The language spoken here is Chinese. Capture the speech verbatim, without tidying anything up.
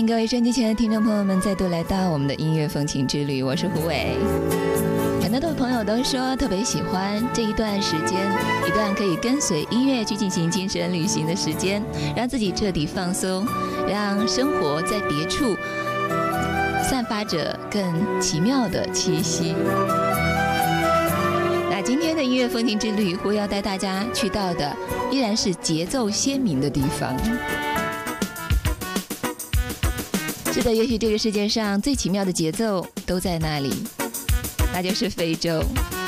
迎各位收音机前的听众朋友们再度来到我们的音乐风情之旅，我是胡伟。很多的朋友都说特别喜欢这一段时间，一段可以跟随音乐去进行精神旅行的时间，让自己彻底放松，让生活在别处散发着更奇妙的气息。那今天的音乐风情之旅，胡要带大家去到的依然是节奏鲜明的地方。是的，也许这个世界上最奇妙的节奏都在那里，那就是非洲。